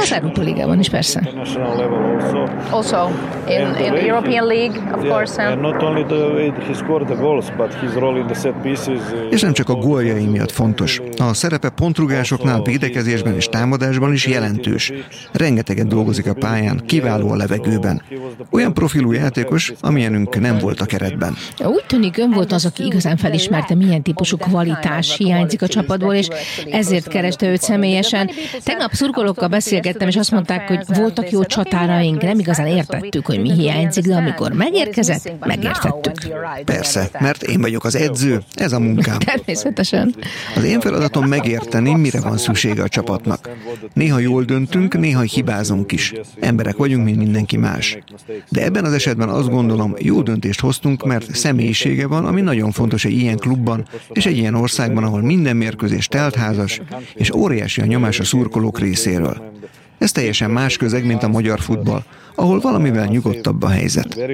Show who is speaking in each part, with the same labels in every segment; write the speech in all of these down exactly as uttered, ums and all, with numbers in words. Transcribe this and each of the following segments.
Speaker 1: Az Európa Ligában is, persze.
Speaker 2: Also, in, in the European League, of course.
Speaker 3: And not only the way he scored the goals, but his role in the set pieces.
Speaker 4: És nem csak a góljai miatt fontos. A szerepe pontrugásoknál, védekezésben és támadásban is jelentős. Rengeteget dolgozik a pályán, kiváló a levegőben. Olyan profilú játékos, amilyenünk nem volt a keretben.
Speaker 1: Úgy tűnik, ön volt az, aki igazán felismerte, milyen típusú kvalitás hiányzik a csapatból, és ezért kereste őt személyesen. Tegnap szurkolókkal beszélgettem, és azt mondták, hogy voltak jó csatáraink, nem igazán értettük, hogy mi hiányzik, de amikor megérkezett, megértettük.
Speaker 4: Persze, mert én vagyok az edző, ez a munkám.
Speaker 1: Természetesen.
Speaker 4: Az én feladatom megérteni, mire van szüksége a csapatnak. Néha jól döntünk, néha hibázunk is. Emberek vagyunk, mint mindenki más. De ebben az esetben azt gondolom, jó döntést hoztunk, mert személyisége van, ami nagyon fontos egy ilyen klubban, és egy ilyen országban, ahol minden mérkőzés teltházas, és óriási a nyomás a szurkolók részéről. Ez teljesen más közeg, mint a magyar futball, ahol valamivel nyugodtabb a helyzet.
Speaker 2: Right,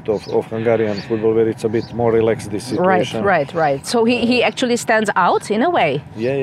Speaker 2: right, right. So he, he actually stands out in a way.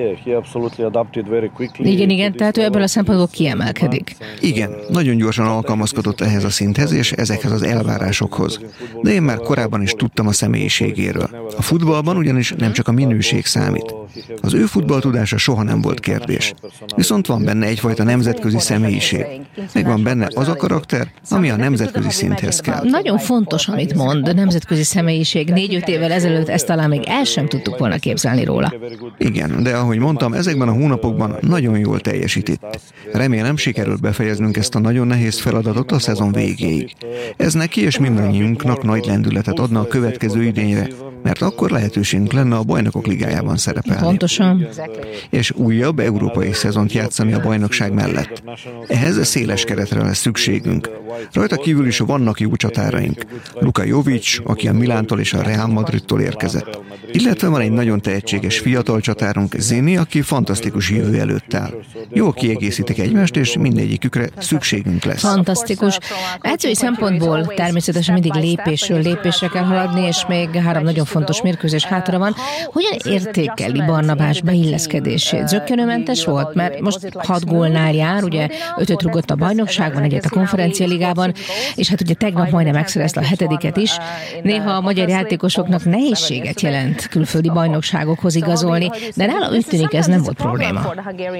Speaker 1: Igen, igen, tehát ő ebből a szempontból kiemelkedik.
Speaker 4: Igen, nagyon gyorsan alkalmazkodott ehhez a szinthez és ezekhez az elvárásokhoz. De én már korábban is tudtam a személyiségéről. A futballban ugyanis nem csak a minőség számít. Az ő futballtudása soha nem volt kérdés. Viszont van benne egyfajta nemzetközi személyiség. Megvan benne az a karakter, ami a nemzetközi szinthez kell.
Speaker 1: Nagyon fontos, amit mond, a nemzetközi személyiség. Négy-öt évvel ezelőtt ezt talán még el sem tudtuk volna képzelni róla.
Speaker 4: Igen, de ahogy mondtam, ezekben a hónapokban nagyon jól teljesített. Remélem, sikerült befejeznünk ezt a nagyon nehéz feladatot a szezon végéig. Ez neki és mindannyiunknak nagy lendületet adna a következő idényre, mert akkor lehetőségünk lenne a Bajnokok Ligájában szerepelni.
Speaker 1: Pontosan.
Speaker 4: És újabb európai szezont játszani a bajnokság mellett. Ehhez széles keretre lesz szükségünk. Rajta kívül is vannak jó csatáraink. Luka Jovic, aki a Milántól és a Real Madridtól érkezett. Illetve van egy nagyon tehetséges fiatal csatárunk, Zini, aki fantasztikus jövő előtt áll. Jól kiegészítik egymást, és mindegyikükre szükségünk lesz.
Speaker 1: Fantasztikus. Edzői szempontból természetesen mindig lépésről lépésre kell haladni, és még három nagyon fontos mérkőzés hátra van. Hogyan értékeli Barnabás beilleszkedését? Zökkenőmentes volt? Mert most hat gólnál jár, ugye ötöt rúgott a bajnokságban, egyet a konferencialigában, és hát ugye tegnap majdnem megszerezte a hetediket is. Néha a magyar játékosoknak nehézséget jelent külföldi bajnokságokhoz igazolni, de nála úgy tűnik, ez nem volt probléma.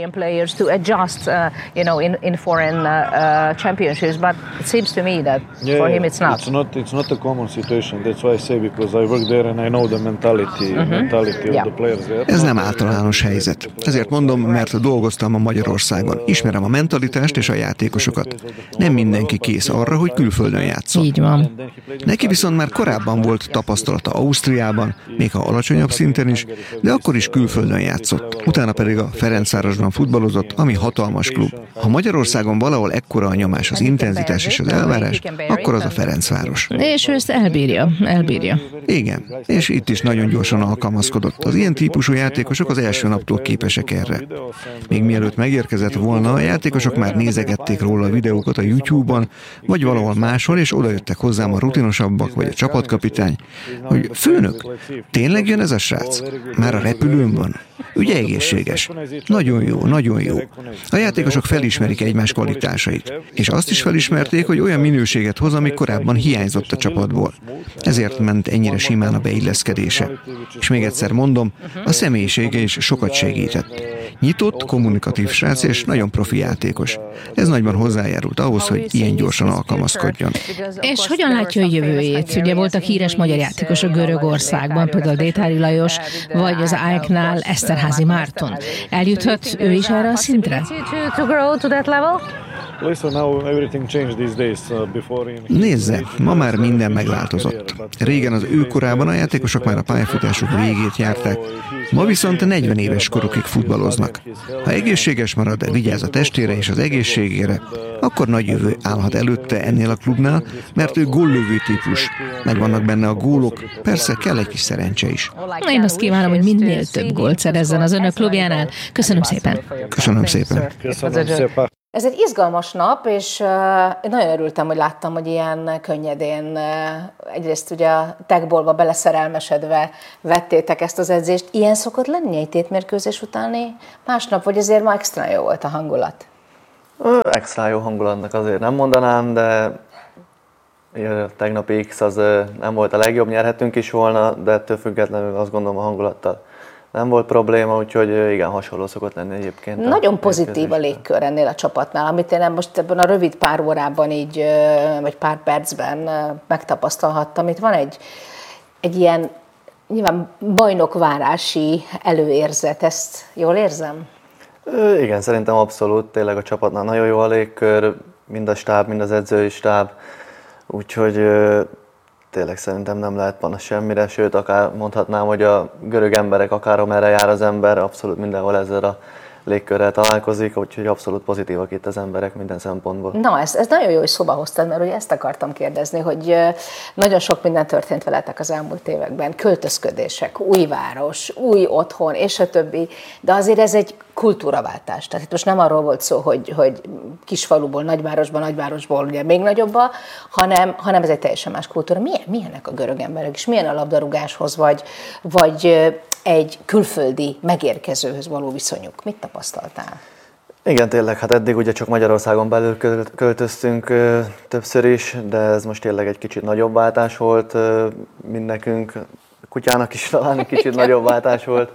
Speaker 4: Ez nem általános helyzet. Ezért mondom, mert dolgoztam a Magyarországon. Ismerem a mentalitást és a játékosokat. Nem mindenki kész arra, hogy külföldön játszon.
Speaker 1: Így van.
Speaker 4: Neki viszont már korábban volt tapasztalata Ausztriában, még ha alacsonyabb szinten is, de akkor is külföldön játszott. Utána pedig a Ferencvárosban futballozott, ami hatalmas klub. Ha Magyarországon valahol ekkora a nyomás, az intenzitás és az elvárás, akkor az a Ferencváros.
Speaker 1: És ő ezt elbírja, elbírja.
Speaker 4: Igen, és itt is nagyon gyorsan alkalmazkodott. Az ilyen típusú játékosok az első naptól képesek erre. Még mielőtt megérkezett volna, a játékosok már nézegették róla a videókat a YouTube-on, vagy valahol máshol, és odajöttek hozzám a rutinosabbak, vagy a csapatkapitány, hogy főnök, tényleg jön ez a srác? Már a repülőn van? Ugye egészséges? Nagyon jó, nagyon jó. A játékosok felismerik egymás kvalitásait, és azt is felismerték, hogy olyan minőséget hoz, ami korábban hiányzott a csapatból. Ezért ment ennyire simán a beilleszkedése. És még egyszer mondom, a személyisége is sokat segített. Nyitott, kommunikatív srác és nagyon profi játékos. Ez nagyban hozzájárult ahhoz, hogy ilyen gyorsan alkalmazkodjon.
Speaker 1: És hogyan látja a jövőjét? Ugye voltak híres magyar játékosok Görögországban, például Détári Lajos, vagy az Ájknál Eszterházy Márton. Eljuthat ő is erre a szintre?
Speaker 4: Nézze, ma már minden megváltozott. Régen az ő korában a játékosok már a pályafutásuk végét járták, ma viszont negyven éves korukig futballoznak. Ha egészséges marad, vigyáz a testére és az egészségére, akkor nagy jövő állhat előtte ennél a klubnál, mert ő góllövő típus. Megvannak benne a gólok, persze kell egy kis szerencse is.
Speaker 1: Én azt kívánom, hogy minél több gólt szerezzen az önök klubjánál. Köszönöm szépen.
Speaker 4: Köszönöm szépen.
Speaker 5: Ez egy izgalmas nap, és uh, nagyon örültem, hogy láttam, hogy ilyen könnyedén, uh, egyrészt ugye a Techballba beleszerelmesedve vettétek ezt az edzést. Ilyen szokott lenni egy tétmérkőzés utáni másnap, vagy azért ma extra jó volt a hangulat?
Speaker 6: Extra jó hangulatnak azért nem mondanám, de tegnapi X az nem volt a legjobb, nyerhetünk is volna, de ettől függetlenül azt gondolom a hangulattal nem volt probléma, úgyhogy igen, hasonló szokott lenni egyébként.
Speaker 5: Nagyon pozitív a légkör ennél a csapatnál, amit én most ebben a rövid pár órában így, vagy pár percben megtapasztalhattam. Itt van egy, egy ilyen nyilván bajnokvárási előérzet, ezt jól érzem?
Speaker 6: Igen, szerintem abszolút, tényleg a csapatnál nagyon jó a légkör, mind a stáb, mind az edzői stáb, úgyhogy tényleg szerintem nem lehet panasz semmire, sőt, akár mondhatnám, hogy a görög emberek, akármerre jár az ember, abszolút mindenhol ezzel a légkörrel találkozik, úgyhogy abszolút pozitívak itt az emberek minden szempontból.
Speaker 5: Na, ez, ez nagyon jó, hogy szóba hoztad, mert ugye ezt akartam kérdezni, hogy nagyon sok minden történt veletek az elmúlt években, költözködések, új város, új otthon, és a többi, de azért ez egy kultúraváltás. Tehát itt most nem arról volt szó, hogy, hogy kisfaluból, nagyvárosba, nagyvárosból ugye még nagyobba, hanem, hanem ez egy teljesen más kultúra. Milyen, milyenek a görög emberek, és milyen a labdarúgáshoz, vagy, vagy egy külföldi megérkezőhöz való viszonyuk? Mit tapasztaltál?
Speaker 6: Igen, tényleg, hát eddig ugye csak Magyarországon belül költöztünk ö, többször is, de ez most tényleg egy kicsit nagyobb váltás volt, ö, mint nekünk, kutyának is talán egy kicsit nagyobb váltás volt,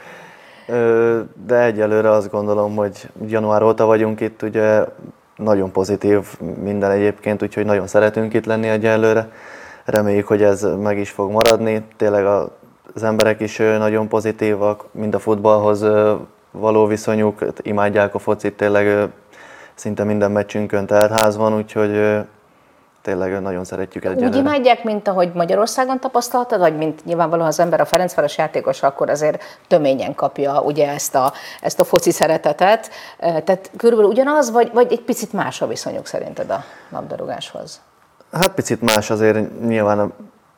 Speaker 6: ö, de egyelőre azt gondolom, hogy január óta vagyunk itt, ugye nagyon pozitív minden egyébként, úgyhogy nagyon szeretünk itt lenni egyelőre. Reméljük, hogy ez meg is fog maradni, tényleg a az emberek is nagyon pozitívak, mind a futballhoz való viszonyuk, imádják a focit, tényleg szinte minden meccsünkön teltház van, úgyhogy tényleg nagyon szeretjük egyelőre.
Speaker 5: Úgy imádják, mint ahogy Magyarországon tapasztaltad, vagy mint nyilvánvalóan az ember a Ferencváros játékos, akkor azért töményen kapja ugye ezt a, ezt a foci szeretetet. Tehát körülbelül ugyanaz, vagy, vagy egy picit más a viszonyuk szerinted a labdarúgáshoz?
Speaker 6: Hát picit más azért nyilván.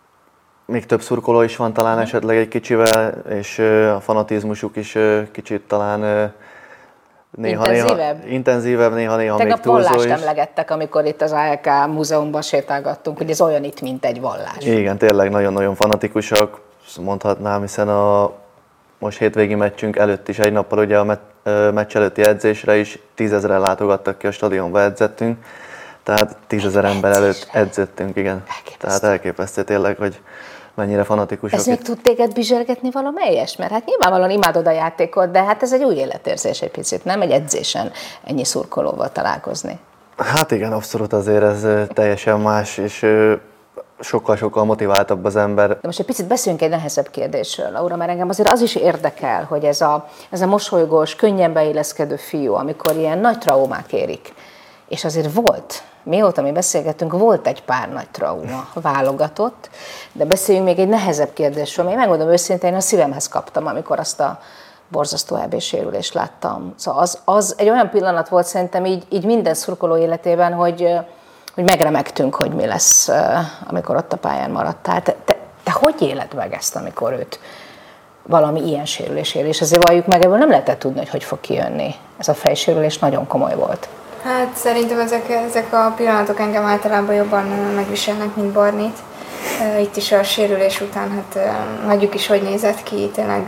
Speaker 6: Még több szurkoló is van talán esetleg egy kicsivel, és a fanatizmusuk is kicsit talán néha,
Speaker 5: intenzívebb,
Speaker 6: néha, intenzívebb, néha-néha még
Speaker 5: tegnap
Speaker 6: túlzó is.
Speaker 5: vallást emlegettek, amikor itt az á el ká múzeumban sétálgattunk, hogy ez olyan itt, mint egy vallás.
Speaker 6: Igen, tényleg nagyon-nagyon fanatikusak, mondhatnám, hiszen a most hétvégi meccsünk előtt is egy nappal ugye a meccs előtti edzésre is tízezren látogattak ki a stadionba, edzettünk. Tehát tízezer ember előtt edzettünk, igen. Elképesztő. Tehát elképesztő tényleg, hogy mennyire fanatikusok.
Speaker 5: Ez még tud téged bizsergetni valamelyes? Mert hát nyilvánvalóan imádod a játékot, de hát ez egy új életérzés egy picit, nem? Egy edzésen ennyi szurkolóval találkozni.
Speaker 6: Hát igen, abszolút azért ez teljesen más, és sokkal-sokkal motiváltabb az ember.
Speaker 5: De most egy picit beszéljünk egy nehezebb kérdésről, Laura, mert engem azért az is érdekel, hogy ez a, ez a mosolygós, könnyen beilleszkedő fiú, amikor ilyen nagy traumák érik, és azért volt, mióta mi beszélgetünk, volt egy pár nagy trauma válogatott, de beszéljünk még egy nehezebb kérdésről. Én megmondom őszintén, én a szívemhez kaptam, amikor azt a borzasztó é bé-sérülést láttam. Szóval az, az egy olyan pillanat volt szerintem így, így minden szurkoló életében, hogy, hogy megremegtünk, hogy mi lesz, amikor ott a pályán maradtál. Te, te, te hogy éled meg ezt, amikor őt valami ilyen sérülés ér? És azért valljuk meg, ebből nem lehetett tudni, hogy hogy fog kijönni. Ez a fejsérülés nagyon komoly volt.
Speaker 7: Hát szerintem ezek, ezek a pillanatok engem általában jobban megviselnek, mint Barnit. Itt is a sérülés után, hát hagyjuk is, hogy nézett ki, tényleg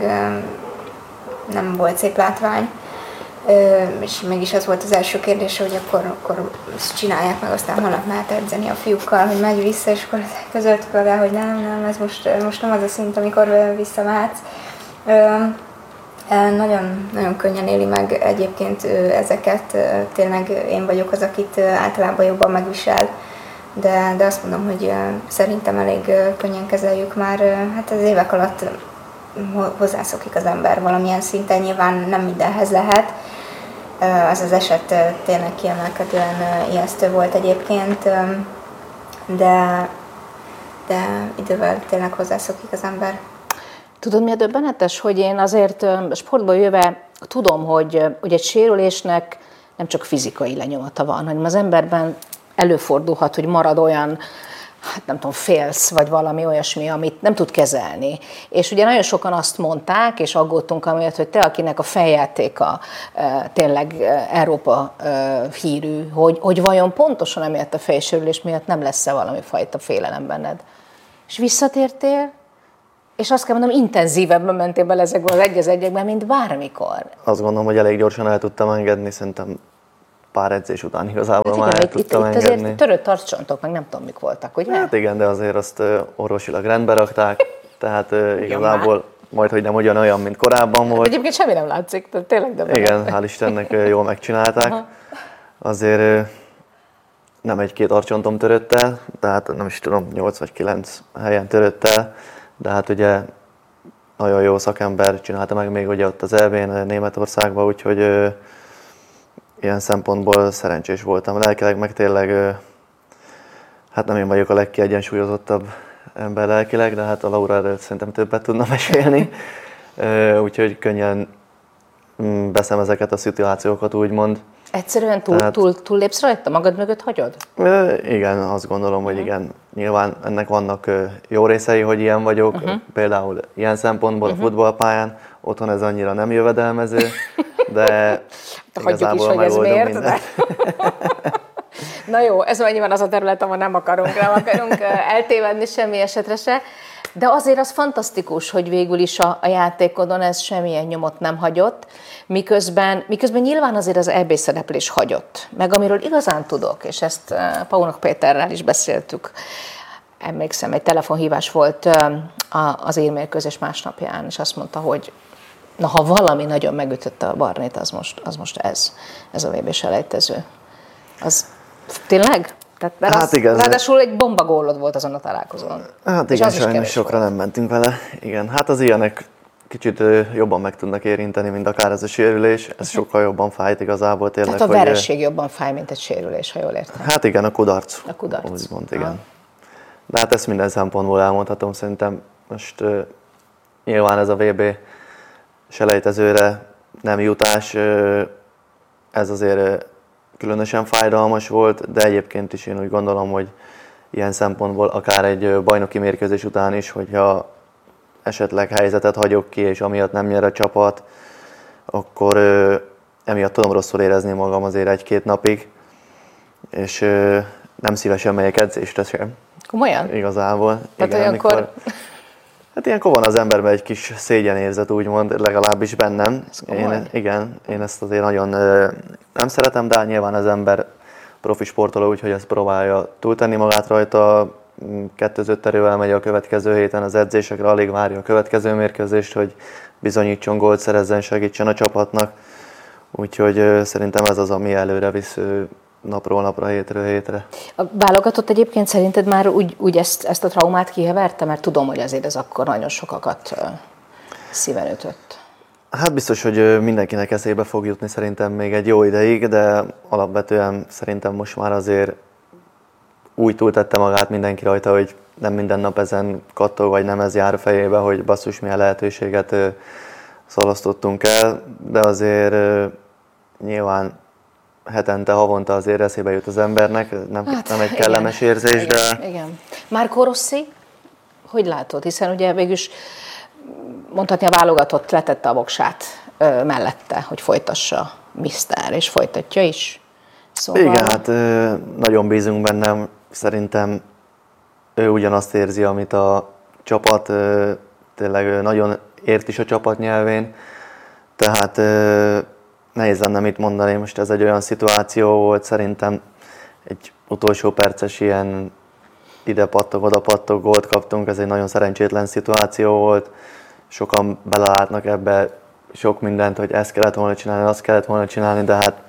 Speaker 7: nem volt szép látvány. És mégis az volt az első kérdés, hogy akkor, akkor ezt csinálják meg, aztán holnap mehet edzeni a fiúkkal, hogy megy vissza, és akkor közöltük vele, hogy nem, nem, ez most, most nem az a szint, amikor visszamehetsz. Nagyon, nagyon könnyen éli meg egyébként ezeket, tényleg én vagyok az, akit általában jobban megvisel, de, de azt mondom, hogy szerintem elég könnyen kezeljük már, hát az évek alatt hozzászokik az ember valamilyen szinten, nyilván nem mindenhez lehet, az az eset tényleg kiemelkedően ijesztő volt egyébként, de, de idővel tényleg hozzászokik az ember.
Speaker 5: Tudod, mi a döbbenetes, hogy én azért sportból jöve tudom, hogy, hogy egy sérülésnek nem csak fizikai lenyomata van, hanem az emberben előfordulhat, hogy marad olyan, hát nem tudom, félsz, vagy valami olyasmi, amit nem tud kezelni. És ugye nagyon sokan azt mondták, és aggódtunk amiatt, hogy te, akinek a fejjátéka tényleg Európa hírű, hogy, hogy vajon pontosan emiatt a fejsérülés miatt nem lesz-e valami fajta félelem benned. És visszatértél, és azt kell mondom, intenzívebben mentél bele ezekben az egy az egyekben, mint bármikor.
Speaker 6: Azt gondolom, hogy elég gyorsan el tudtam engedni, szerintem pár edzés után igazából hát már
Speaker 5: igen,
Speaker 6: el tudtam
Speaker 5: itt,
Speaker 6: engedni.
Speaker 5: Itt azért törött arccsontok, meg nem tudom mik voltak, ugye?
Speaker 6: Hát igen, de azért azt orvosilag rendbe rakták, tehát igazából majd, hogy nem ugyanolyan, mint korábban volt.
Speaker 5: Egyébként semmi nem látszik, de tényleg de
Speaker 6: igen, hál' Istennek jól megcsinálták. Aha. Azért nem egy-két arccsontom törött el, tehát nem is tudom, nyolc vagy kilenc helyen törött el, de hát ugye nagyon jó szakember csinálta meg még ugye ott az é bén Németországban, úgyhogy ö, ilyen szempontból szerencsés voltam. Lelkileg meg tényleg, ö, hát nem én vagyok a legkiegyensúlyozottabb ember lelkileg, de hát a Laura erről szerintem többet tudna mesélni. Ö, úgyhogy könnyen mm, beszem ezeket a szituációkat, úgymond.
Speaker 5: Egyszerűen túl, Tehát, túl, túl lépsz rajta? Magad mögött hagyod?
Speaker 6: Ö, igen, azt gondolom, hogy igen. Nyilván ennek vannak ö, jó részei, hogy ilyen vagyok. Uh-huh. Például ilyen szempontból uh-huh. a futballpályán. Otthon ez annyira nem jövedelmező, de
Speaker 5: hagyjuk is, hogy ez miért. De... Na jó, ez annyiban az a terület, ahol nem akarunk, nem akarunk eltévedni semmi esetre se. De azért az fantasztikus, hogy végül is a, a játékodon ez semmilyen nyomot nem hagyott, miközben, miközben nyilván azért az é bé szereplés hagyott. Meg amiről igazán tudok, és ezt Paunok Péterrel is beszéltük, emlékszem, egy telefonhívás volt az érmérkőzés másnapján, és azt mondta, hogy na, ha valami nagyon megütötte a Barnit, az most, az most ez, ez a vé bé-selejtező. Az tényleg? Tehát, hát az, igen. Ráadásul egy bombagólod volt azon a találkozón.
Speaker 6: Hát igen, sajnos sokra volt. Nem mentünk vele. Igen, hát az ilyenek kicsit jobban meg tudnak érinteni, mint akár ez a sérülés. Ez sokkal jobban fájt igazából tényleg.
Speaker 5: Tehát a veresség hogy... jobban fáj, mint egy sérülés, ha jól értem.
Speaker 6: Hát igen, a kudarc.
Speaker 5: A kudarc.
Speaker 6: Úgymond, igen. Ah. De hát ezt minden szempontból elmondhatom. Szerintem most uh, nyilván ez a vé bé selejtezőre nem jutás. Uh, ez azért uh, különösen fájdalmas volt, de egyébként is én úgy gondolom, hogy ilyen szempontból akár egy bajnoki mérkőzés után is, hogyha esetleg helyzetet hagyok ki, és amiatt nem nyer a csapat, akkor ö, emiatt tudom rosszul érezni magam azért egy-két napig, és ö, nem szívesen megyek edzésre sem.
Speaker 5: Komolyan?
Speaker 6: Igazából.
Speaker 5: Tehát igen, olyankor... amikor...
Speaker 6: Hát ilyenkor van az emberben egy kis szégyenérzet, úgymond, legalábbis bennem. Én, igen, én ezt azért nagyon ö, nem szeretem, de nyilván az ember profi sportoló, úgyhogy ezt próbálja túltenni magát rajta. Kettőzött erővel megy a következő héten az edzésekre, alig várja a következő mérkőzést, hogy bizonyítson gólt, szerezzen, segítsen a csapatnak. Úgyhogy ö, szerintem ez az, ami előre visz ö, napról napra, hétről hétre.
Speaker 5: A válogatott egyébként szerinted már úgy, úgy ezt, ezt a traumát kiheverte? Mert tudom, hogy azért ez akkor nagyon sokakat uh, szíven ütött.
Speaker 6: Hát biztos, hogy mindenkinek eszébe fog jutni szerintem még egy jó ideig, de alapvetően szerintem most már azért úgy túltette magát mindenki rajta, hogy nem minden nap ezen kattog, vagy nem ez jár a fejébe, hogy basszus, milyen lehetőséget uh, szalasztottunk el, de azért uh, nyilván hetente, havonta azért eszébe jut az embernek, nem, hát, nem egy kellemes igen, érzés,
Speaker 5: igen,
Speaker 6: de...
Speaker 5: Igen. Marco Rossi, hogy látod? Hiszen ugye végülis mondhatni a válogatott letette a voksát ö, mellette, hogy folytassa miszter, és folytatja is.
Speaker 6: Szóval... Igen, hát ö, nagyon bízunk bennem, szerintem ő ugyanazt érzi, amit a csapat, ö, tényleg ö, nagyon ért is a csapat nyelvén, tehát ö, nehéz lenne mit mondani, most ez egy olyan szituáció volt, szerintem egy utolsó perces ilyen ide pattog, oda pattog gólt kaptunk, ez egy nagyon szerencsétlen szituáció volt. Sokan belelátnak ebbe sok mindent, hogy ezt kellett volna csinálni, azt kellett volna csinálni, de hát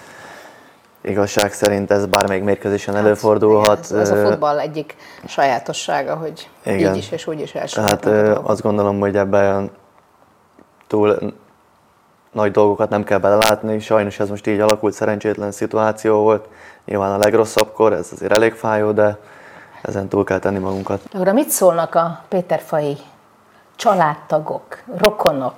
Speaker 6: igazság szerint ez bármelyik mérkőzésen hát, előfordulhat.
Speaker 5: Igen, ez, ez a futball egyik sajátossága, hogy igen. Így is és úgy is elsőnek.
Speaker 6: Tehát azt gondolom, hogy ebben túl nagy dolgokat nem kell belelátni, sajnos ez most így alakult, szerencsétlen szituáció volt. Nyilván a legrosszabbkor, ez azért elég fájó, de ezen túl kell tenni magunkat.
Speaker 5: Laura, mit szólnak a péterfai családtagok, rokonok?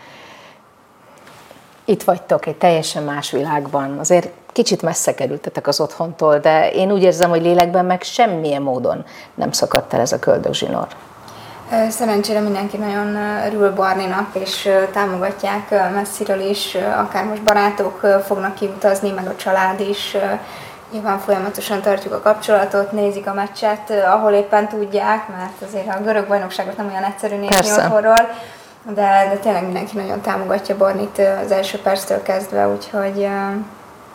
Speaker 5: Itt vagytok egy teljesen más világban, azért kicsit messze kerültetek az otthontól, de én úgy érzem, hogy lélekben meg semmilyen módon nem szakadt el ez a köldögzsinór.
Speaker 7: Szerencsére mindenki nagyon örül Barninak, és támogatják messziről is, akár most barátok fognak kiutazni, meg a család is. Nyilván folyamatosan tartjuk a kapcsolatot, nézik a meccset, ahol éppen tudják, mert azért a görög bajnokságot nem olyan egyszerű nézni otthonról, de, de tényleg mindenki nagyon támogatja Barnit az első perctől kezdve, úgyhogy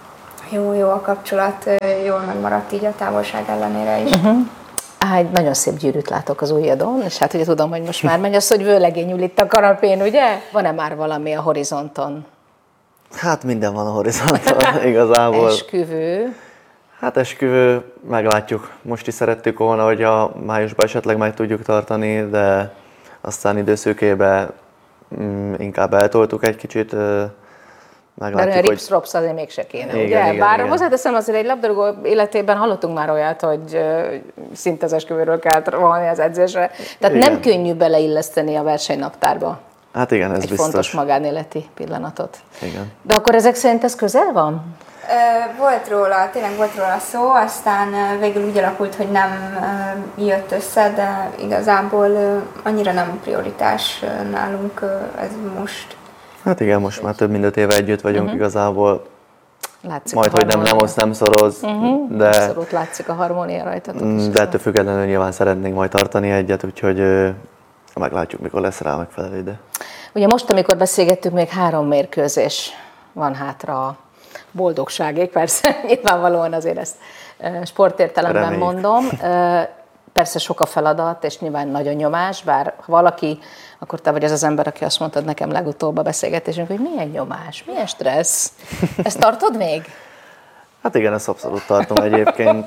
Speaker 7: jó, jó a kapcsolat, jól megmaradt így a távolság ellenére is.
Speaker 5: Uh-huh. Á, egy nagyon szép gyűrűt látok az ujjadon, és hát ugye tudom, hogy most már megy az, hogy vőlegény ül itt a kanapén, ugye? Van-e már valami a horizonton?
Speaker 6: Hát minden van a horizonton, igazából.
Speaker 5: Esküvő.
Speaker 6: Hát esküvő, meglátjuk. Most is szerettük volna, hogy a májusban esetleg meg tudjuk tartani, de aztán időszűkében mm, inkább eltoltuk egy kicsit.
Speaker 5: Meglátjuk, de a rips-rops azért mégse kéne, igen, ugye? Igen, bár igen. Hozzáteszem, azért egy labdarúgó életében hallottunk már olyat, hogy uh, szinte az esküvőről kellett rohanni az edzésre. Tehát igen. Nem könnyű beleilleszteni a versenynaptárba.
Speaker 6: Hát igen, ez
Speaker 5: egy
Speaker 6: biztos.
Speaker 5: Fontos magánéleti pillanatot.
Speaker 6: Igen.
Speaker 5: De akkor ezek szerint ez közel van?
Speaker 7: Volt róla, tényleg volt róla szó, aztán végül úgy alakult, hogy nem jött össze, de igazából annyira nem prioritás nálunk ez most.
Speaker 6: Hát igen, most már több mint öt éve együtt vagyunk uh-huh. igazából.
Speaker 5: Látszik
Speaker 6: majd, hogy nem, nem osz, nem szoroz, uh-huh. de...
Speaker 5: Abszolút látszik a harmónia rajtatok is.
Speaker 6: De ettől függetlenül nyilván szeretnénk majd tartani egyet, úgyhogy uh, meglátjuk, mikor lesz rá megfelelő ide.
Speaker 5: Ugye most, amikor beszélgettük, még három mérkőzés van hátra a boldogságig, persze nyilvánvalóan azért ezt sportértelemben Reméljük. mondom. Persze sok a feladat, és nyilván nagyon nyomás, bár ha valaki, akkor te vagy az az ember, aki azt mondtad nekem legutóbb a beszélgetésünk, hogy milyen nyomás, milyen stressz. Ezt tartod még?
Speaker 6: Hát igen, ezt abszolút tartom egyébként.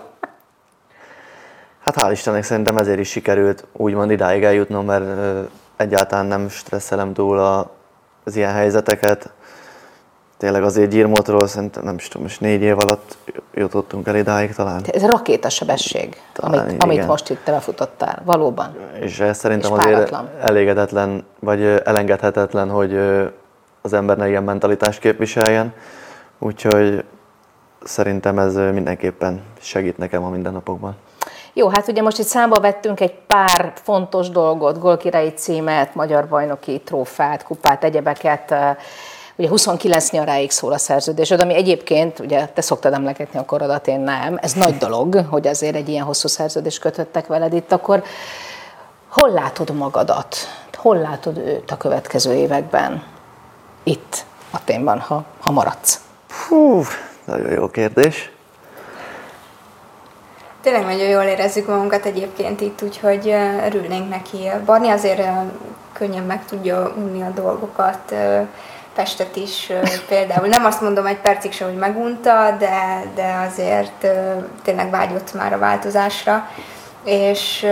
Speaker 6: Hát hál' Istennek szerintem ezért is sikerült úgymond idáig eljutnom, mert egyáltalán nem stresszelem túl az ilyen helyzeteket. Tényleg azért gyírmódról szerintem nem is tudom, most négy év alatt jutottunk el idáig talán.
Speaker 5: Ez rakétasebesség, talán, amit, amit most itt befutottál, valóban.
Speaker 6: És ez szerintem és azért elégedetlen, vagy elengedhetetlen, hogy az ember ne ilyen mentalitást képviseljen. Úgyhogy szerintem ez mindenképpen segít nekem a mindennapokban.
Speaker 5: Jó, hát ugye most itt számba vettünk egy pár fontos dolgot, gólkirályi címet, magyar bajnoki trófát, kupát, egyebeket. Ugye huszonkilenc nyaráig szól a szerződésed, ami egyébként, ugye te szoktad emlegetni a korodat, én nem. Ez nagy dolog, hogy azért egy ilyen hosszú szerződést kötöttek veled itt, akkor hol látod magadat? Hol látod őt a következő években? Itt, Athénban, ha, ha maradsz.
Speaker 6: Hú, nagyon jó kérdés.
Speaker 7: Tényleg nagyon jól érezzük magunkat egyébként itt, úgyhogy örülnénk neki. Barni azért könnyen meg tudja unni a dolgokat, Pestet is például. Nem azt mondom egy percig sem, hogy megunta, de, de azért tényleg vágyott már a változásra. És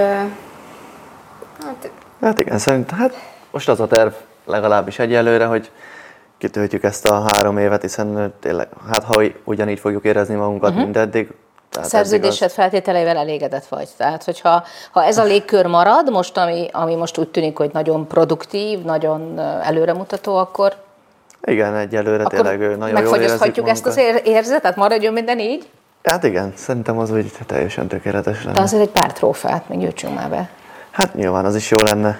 Speaker 6: hát, hát igen, szerintem hát most az a terv legalábbis egyelőre, hogy kitöltjük ezt a három évet, hiszen tényleg, hát ha ugyanígy fogjuk érezni magunkat, uh-huh. mint eddig.
Speaker 5: Szerződésed az... feltételeivel elégedett vagy. Tehát, hogyha ha ez a légkör marad, most, ami, ami most úgy tűnik, hogy nagyon produktív, nagyon előremutató, akkor
Speaker 6: igen, egyelőre akkor tényleg nagyon jól érezzük
Speaker 5: megfogyaszthatjuk ezt az érzetet? Maradjon minden így?
Speaker 6: Hát igen, szerintem az úgy teljesen tökéletes lenne.
Speaker 5: De azért egy pár trófát még gyűjtsünk már be.
Speaker 6: Hát nyilván az is jó lenne.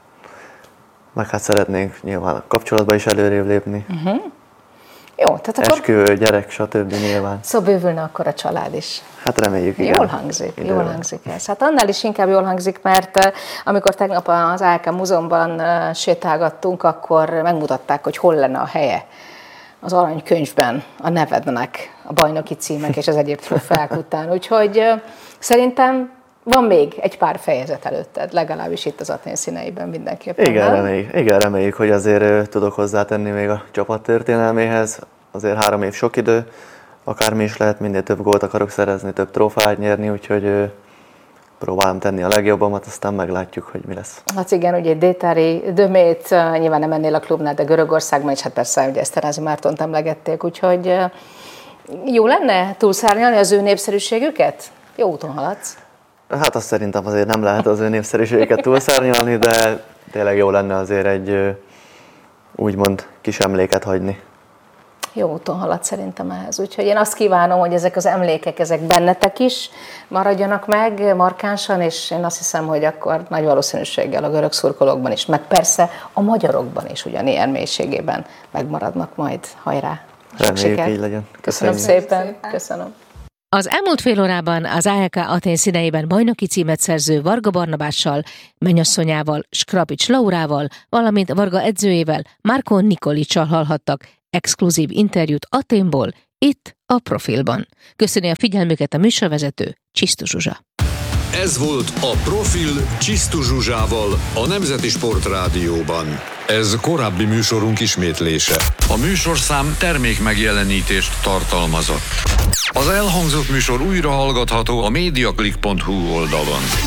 Speaker 6: Meg hát szeretnénk nyilván a kapcsolatba is előrébb lépni. Uh-huh. Jó, tehát akkor... Esküvő, gyerek, stb. Nyilván.
Speaker 5: Szóval bővülne akkor a család is.
Speaker 6: Hát reméljük, igen.
Speaker 5: Jól hangzik, Időben. jól hangzik ez. Hát annál is inkább jól hangzik, mert amikor tegnap az á el ká múzeumban sétálgattunk, akkor megmutatták, hogy hol lenne a helye az aranykönyvben a nevednek, a bajnoki címek és az egyéb trófeák után. Úgyhogy szerintem van még egy pár fejezet előtted, legalábbis itt az Athén színeiben mindenképpen.
Speaker 6: Igen, reméljük, igen, reméljük, hogy azért tudok hozzátenni még a csapat történelméhez. Azért három év sok idő, akármi is lehet, minél több gólt akarok szerezni, több trófát nyerni, úgyhogy próbálom tenni a legjobbamat, aztán meglátjuk, hogy mi lesz.
Speaker 5: Hát igen, ugye Détári Dömét nyilván nem ennél a klubnál, de Görögországban is, hát persze ugye Eszterházy Mártont emlegették, úgyhogy jó lenne túlszárnyalni az ő népszerűségüket? Jó úton haladsz.
Speaker 6: Hát azt szerintem azért nem lehet az ő népszerűségüket túlszárnyalni, de tényleg jó lenne azért egy úgymond kis emléket hagyni.
Speaker 5: Jó úton halad szerintem ehhez. Úgyhogy én azt kívánom, hogy ezek az emlékek, ezek bennetek is maradjanak meg markánsan, és én azt hiszem, hogy akkor nagy valószínűséggel a görög szurkolókban is, meg persze a magyarokban is ugyanilyen mélységében megmaradnak majd. Hajrá!
Speaker 6: Reméljük, így legyen.
Speaker 5: Köszönöm, Köszönöm szépen. Köszönöm.
Speaker 1: Az elmúlt fél órában az á el ká Athén színeiben bajnoki címet szerző Varga Barnabással, mennyasszonyával, Skrapics Laurával, valamint Varga edzőjével, Marko Nikolicsal hallhattak exkluzív interjút Athénból itt a Profilban. Köszöni a figyelmüket a műsorvezető, Csisztu Zsuzsa.
Speaker 8: Ez volt a Profil Csisztu Zsuzsával a Nemzeti Sportrádióban. Ez korábbi műsorunk ismétlése. A műsorszám termékmegjelenítést tartalmazott. Az elhangzott műsor újra hallgatható a mediaclick pont hu oldalon.